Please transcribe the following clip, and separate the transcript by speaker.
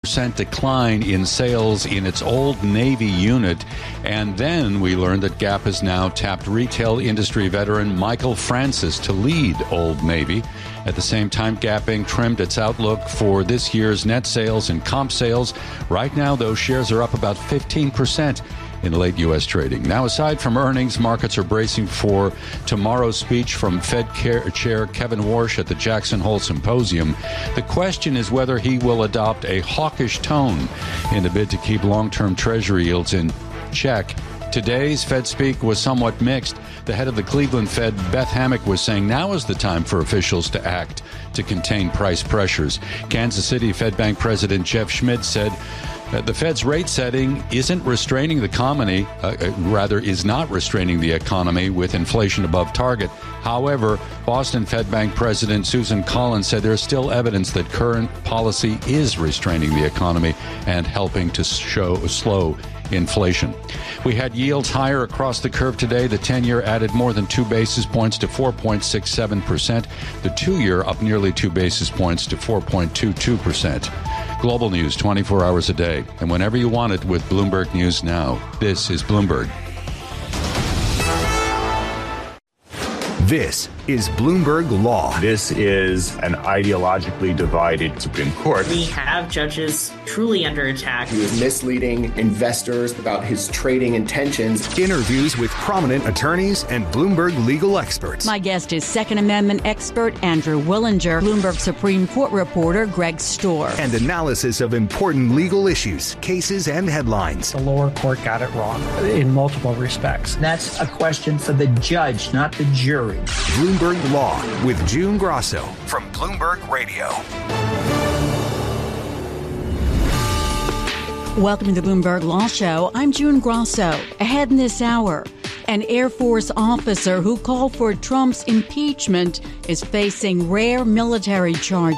Speaker 1: 30% decline in sales in its Old Navy unit. And then we learned that Gap has now tapped retail industry veteran Michael Francis to lead Old Navy. At the same time, Gap Inc. trimmed its outlook for this year's net sales and comp sales. Right now, those shares are up about 15% in late U.S. trading. Now, aside from earnings, markets are bracing for tomorrow's speech from Fed Chair Kevin Warsh at the Jackson Hole Symposium. The question is whether he will adopt a hawkish tone in the bid to keep long-term Treasury yields in check. Today's Fed speak was somewhat mixed. The head of the Cleveland Fed, Beth Hammack, was saying now is the time for officials to act to contain price pressures. Kansas City Fed Bank President Jeff Schmidt said that the Fed's rate setting isn't restraining the economy, is not restraining the economy with inflation above target. However, Boston Fed Bank President Susan Collins said there's still evidence that current policy is restraining the economy and helping to slow inflation. We had yields higher across the curve today. The 10-year added more than 2 basis points to 4.67%. The 2-year up nearly 2 basis points to 4.22%. Global news 24 hours a day and whenever you want it with Bloomberg News Now. This is Bloomberg.
Speaker 2: This is Bloomberg Law.
Speaker 3: This is an ideologically divided Supreme Court.
Speaker 4: We have judges truly under attack.
Speaker 5: He was misleading investors about his trading intentions.
Speaker 2: Interviews with prominent attorneys and Bloomberg legal experts.
Speaker 6: My guest is Second Amendment expert Andrew Willinger, Bloomberg Supreme Court reporter Greg Storr.
Speaker 2: And analysis of important legal issues, cases, and headlines.
Speaker 7: The lower court got it wrong in multiple respects.
Speaker 8: That's a question for the judge, not the jury.
Speaker 2: Bloomberg Law with June Grosso from Bloomberg Radio.
Speaker 6: Welcome to the Bloomberg Law Show. I'm June Grosso. Ahead in this hour, an Air Force officer who called for Trump's impeachment is facing rare military charges.